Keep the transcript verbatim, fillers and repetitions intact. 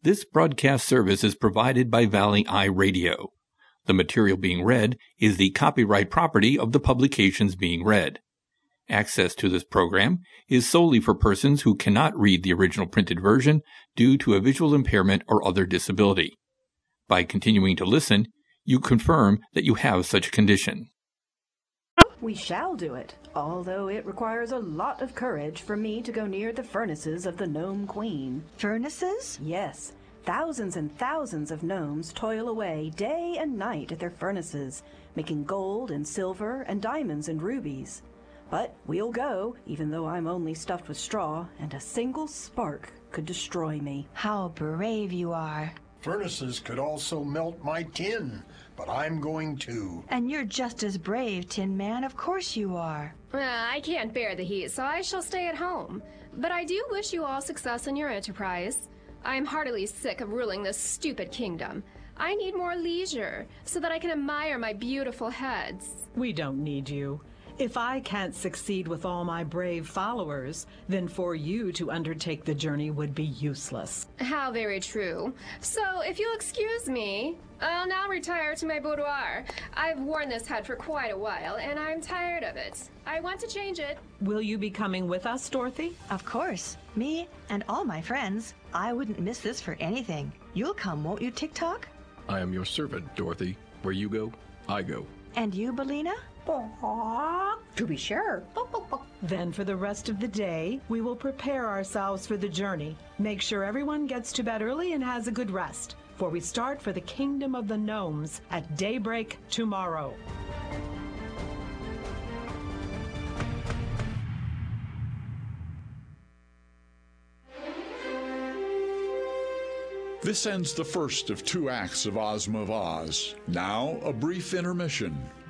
This broadcast service is provided by Valley Eye Radio. The material being read is the copyright property of the publications being read. Access to this program is solely for persons who cannot read the original printed version due to a visual impairment or other disability. By continuing to listen, you confirm that you have such a condition. We shall do it, although it requires a lot of courage for me to go near the furnaces of the Gnome Queen. Furnaces? Yes, thousands and thousands of gnomes toil away day and night at their furnaces, making gold and silver and diamonds and rubies. But we'll go, even though I'm only stuffed with straw, and a single spark could destroy me. How brave you are. Furnaces could also melt my tin, but I'm going to. And you're just as brave, Tin Man. Of course you are. Uh, I can't bear the heat, so I shall stay at home. But I do wish you all success in your enterprise. I am heartily sick of ruling this stupid kingdom. I need more leisure, so that I can admire my beautiful heads. We don't need you. If I can't succeed with all my brave followers, then for you to undertake the journey would be useless. How very true. So, if you'll excuse me, I'll now retire to my boudoir. I've worn this hat for quite a while, and I'm tired of it. I want to change it. Will you be coming with us, Dorothy? Of course. Me and all my friends. I wouldn't miss this for anything. You'll come, won't you, Tick-Tock? I am your servant, Dorothy. Where you go, I go. And you, Bellina? To be sure. Then for the rest of the day, we will prepare ourselves for the journey. Make sure everyone gets to bed early and has a good rest, for we start for the Kingdom of the Gnomes at daybreak tomorrow. This ends the first of two acts of Ozma of Oz. Now, a brief intermission.